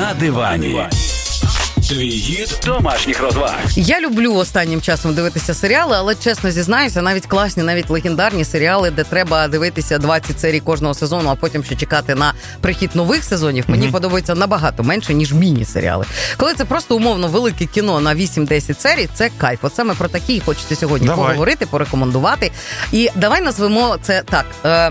На дивані. Твій гід домашніх розваг. Я люблю останнім часом дивитися серіали, але чесно зізнаюся, навіть класні, навіть легендарні серіали, де треба дивитися 20 серій кожного сезону, а потім ще чекати на прихід нових сезонів, мені подобається набагато менше, ніж міні-серіали. Коли це просто умовно велике кіно на 8-10 серій, це кайф. От саме про такі хочеться сьогодні поговорити, порекомендувати. І давай назвемо це так.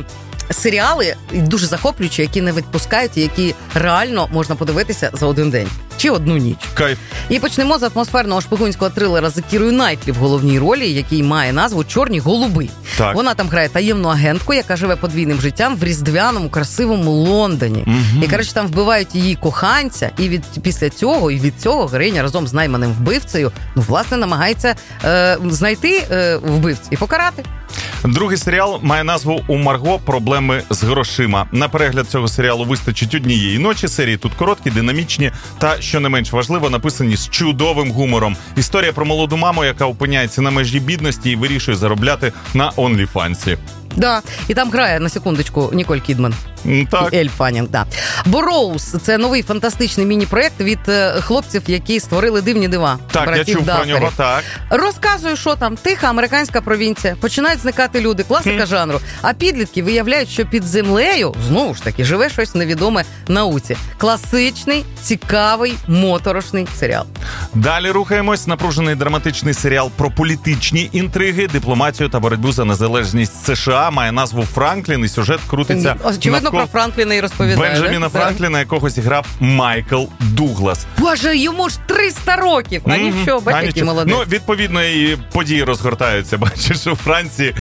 Серіали дуже захоплюючі, які не відпускають і які реально можна подивитися за один день. Чи одну ніч. Кайф. І почнемо з атмосферного шпигунського трилера з Кірою Найтлі в головній ролі, який має назву «Чорні голуби». Так. Вона там грає таємну агентку, яка живе подвійним життям в різдвяному, красивому Лондоні. І, коротше, там вбивають її коханця, і після цього, і від цього героїня разом з найманим вбивцею, власне, намагається знайти вбивцю і покарати. Другий серіал має назву «У Марго проблеми з грошима». На перегляд цього серіалу вистачить однієї ночі. Серії тут короткі, динамічні та, що не менш важливо, написані з чудовим гумором. Історія про молоду маму, яка опиняється на межі бідності і вирішує заробляти на OnlyFans. Да, і там грає, на секундочку, Ніколь Кідман. Так. І Ель Фаннінг, да. «Борроуз» – це новий фантастичний міні-проєкт від хлопців, які створили «Дивні дива». Так, я чув про нього, так. Розказую, що там. Тиха американська провінція. Починають зникати люди. Класика жанру. А підлітки виявляють, що під землею, знову ж таки, живе щось невідоме науці. Класичний, цікавий, моторошний серіал. Далі рухаємось. Напружений драматичний серіал про політичні інтриги, дипломатію та боротьбу за незалежність США. Має назву «Франклін» і сюжет крутиться очевидно, про Франкліна і розповідає. Бенджаміна Франкліна, якого зіграв Майкл Дуглас. Боже, йому ж 300 років! А нічого, бачиш, який молодець. Ну, відповідно, і події розгортаються, бачиш, у Франції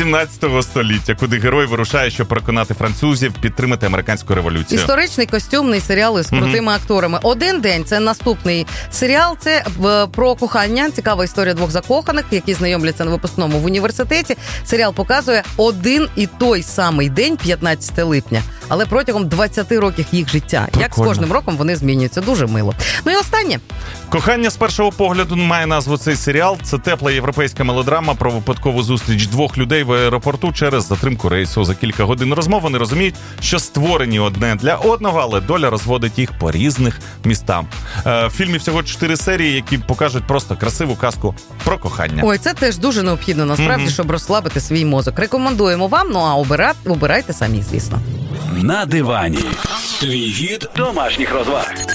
18 століття, куди герой вирушає, щоб переконати французів підтримати американську революцію. Історичний костюмний серіал із крутими акторами. «Один день» – це наступний серіал. Це про кохання. Цікава історія двох закоханих, які знайомляться на випускному в університеті. Серіал показує один і той самий день, 15 липня, але протягом 20 років їх життя. Прикольно. Як з кожним роком вони змінюються. Дуже мило. Ну і останнє. «Кохання з першого погляду» має назву цей серіал. Це тепла європейська мелодрама про випадкову зустріч двох людей в аеропорту через затримку рейсу. За кілька годин розмов вони розуміють, що створені одне для одного, але доля розводить їх по різних містам. В фільмі всього 4 серії, які покажуть просто красиву казку про кохання. Ой, це теж дуже необхідно, насправді, щоб розслабити свій мозок. Рекомендуємо вам, ну а обирайте самі, звісно. На дивані. Твій гід домашніх розваг.